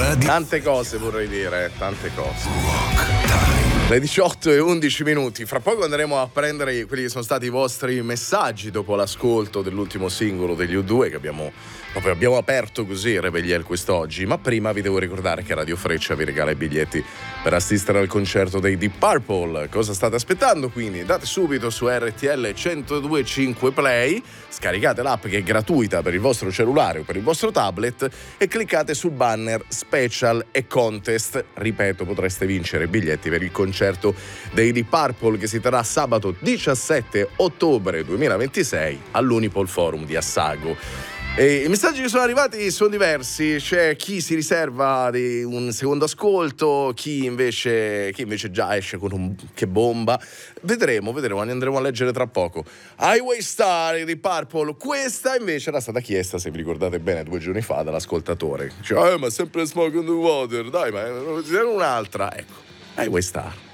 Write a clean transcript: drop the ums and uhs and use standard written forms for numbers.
Tante cose vorrei dire, tante cose. Le 18:11. Fra poco andremo a prendere quelli che sono stati i vostri messaggi dopo l'ascolto dell'ultimo singolo degli U2 che abbiamo aperto così Rebelliel quest'oggi. Ma prima vi devo ricordare che Radio Freccia vi regala i biglietti per assistere al concerto dei Deep Purple. Cosa state aspettando? Quindi andate subito su RTL 102.5 Play, scaricate l'app che è gratuita per il vostro cellulare o per il vostro tablet e cliccate sul banner Special e Contest. Ripeto, potreste vincere biglietti per il concerto dei Deep Purple che si terrà sabato 17 ottobre 2026 all'Unipol Forum di Assago. E i messaggi che sono arrivati sono diversi, c'è chi si riserva di un secondo ascolto, chi invece già esce con un che bomba. Vedremo, ne andremo a leggere tra poco. Highway Star di Purple, questa invece era stata chiesta, se vi ricordate bene, 2 giorni fa dall'ascoltatore. Cioè, ma sempre Smoke on the Water, dai, ma c'era un'altra, ecco, Highway Star.